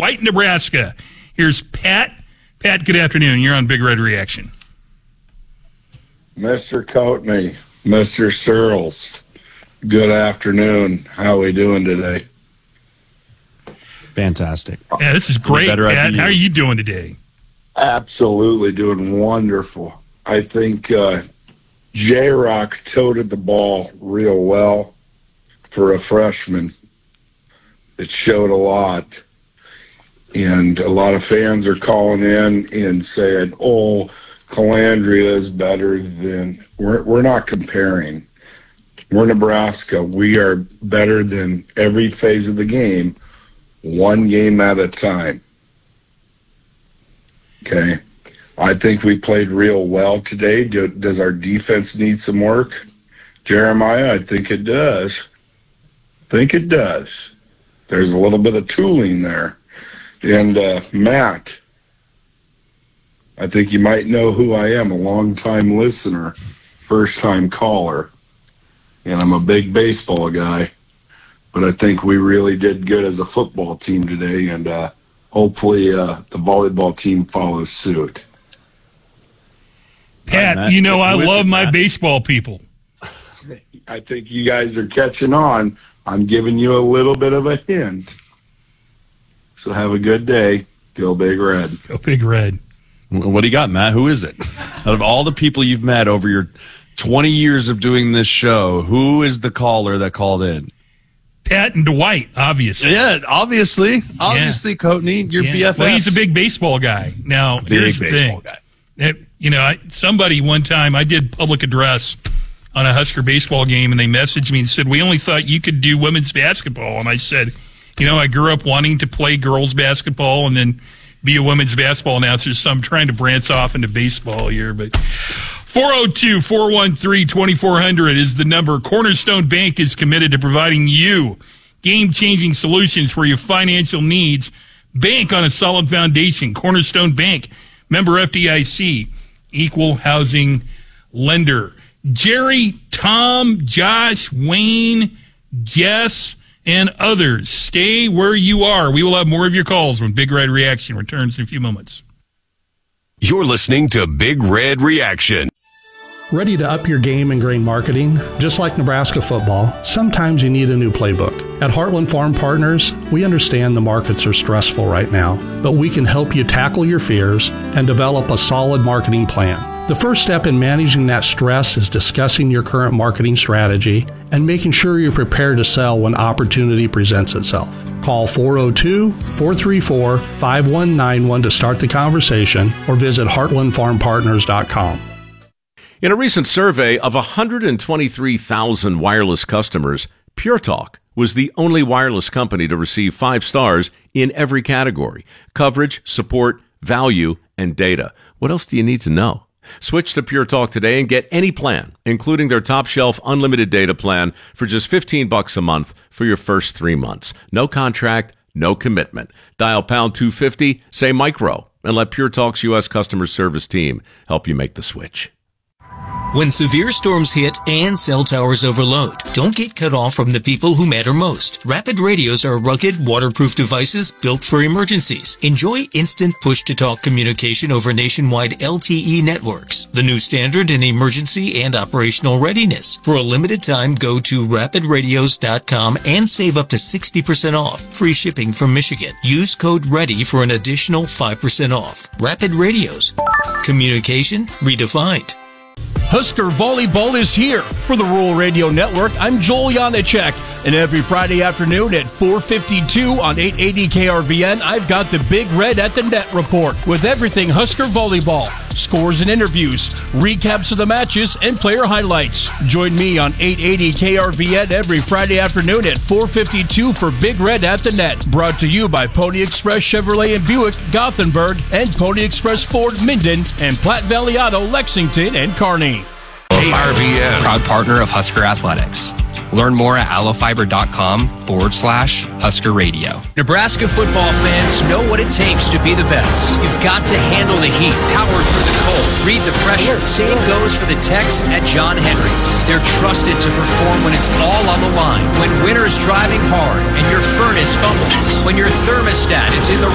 Dwight, Nebraska. Here's Pat. Pat, good afternoon. You're on Big Red Reaction. Mr. Coatney, Mr. Searles, good afternoon. How are we doing today? Fantastic. Yeah, this is great, Pat. How are you doing today? Absolutely doing wonderful. I think J-Rock toted the ball real well for a freshman. It showed a lot. And a lot of fans are calling in and saying, oh, Calandria is better than... We're not comparing. We're Nebraska. We are better than every phase of the game, one game at a time. Okay? I think we played real well today. Does our defense need some work? Jeremiah, I think it does. There's a little bit of tooling there. And Matt, I think you might know who I am, a long-time listener, first-time caller. And I'm a big baseball guy. But I think we really did good as a football team today, and hopefully the volleyball team follows suit. Pat, I love my baseball people. I think you guys are catching on. I'm giving you a little bit of a hint. So have a good day. Go Big Red. Go Big Red. What do you got, Matt? Who is it? Out of all the people you've met over your 20 years of doing this show, who is the caller that called in? Pat and Dwight, obviously. Yeah, obviously, Coatney, your BFF. Well, he's a big baseball guy. Now, here's the thing. Somebody one time, I did public address on a Husker baseball game, and they messaged me and said, we only thought you could do women's basketball. And I said, I grew up wanting to play girls basketball and then be a women's basketball announcer, so I'm trying to branch off into baseball here. But 402-413-2400 is the number. Cornerstone Bank is committed to providing you game-changing solutions for your financial needs. Bank on a solid foundation. Cornerstone Bank, member FDIC, equal housing lender. Jerry, Tom, Josh, Wayne, Jess, and others, stay where you are. We will have more of your calls when Big Red Reaction returns in a few moments. You're listening to Big Red Reaction. Ready to up your game in grain marketing? Just like Nebraska football, sometimes you need a new playbook. At Heartland Farm Partners, we understand the markets are stressful right now, but we can help you tackle your fears and develop a solid marketing plan. The first step in managing that stress is discussing your current marketing strategy and making sure you're prepared to sell when opportunity presents itself. Call 402-434-5191 to start the conversation or visit heartlandfarmpartners.com. In a recent survey of 123,000 wireless customers, Pure Talk was the only wireless company to receive 5 stars in every category: coverage, support, value, and data. What else do you need to know? Switch to Pure Talk today and get any plan, including their top shelf unlimited data plan, for just $15 a month for your first 3 months. No contract, no commitment. Dial pound 250, say micro, and let Pure Talk's U.S. customer service team help you make the switch. When severe storms hit and cell towers overload, don't get cut off from the people who matter most. Rapid radios are rugged, waterproof devices built for emergencies. Enjoy instant push-to-talk communication over nationwide LTE networks, the new standard in emergency and operational readiness. For a limited time, go to rapidradios.com and save up to 60% off. Free shipping from Michigan. Use code READY for an additional 5% off. Rapid Radios. Communication redefined. Husker Volleyball is here. For the Rural Radio Network, I'm Joel Janacek. And every Friday afternoon at 4:52 on 880 KRVN, I've got the Big Red at the Net report with everything Husker Volleyball. Scores and interviews, recaps of the matches, and player highlights. Join me on 880 KRVN every Friday afternoon at 4:52 for Big Red at the Net. Brought to you by Pony Express Chevrolet and Buick, Gothenburg, and Pony Express Ford, Minden, and Platte Valley Auto, Lexington, and Kearney. KRVN, proud partner of Husker Athletics. Learn more at allofiber.com/Husker Radio. Nebraska football fans know what it takes to be the best. You've got to handle the heat, power through the cold, read the pressure. Same goes for the techs at John Henry's. They're trusted to perform when it's all on the line. When winter's driving hard and your furnace fumbles. When your thermostat is in the